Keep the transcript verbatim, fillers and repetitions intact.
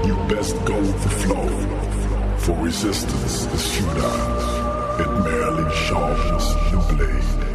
you best go with the flow. For resistance is futile. It merely sharpens the blade.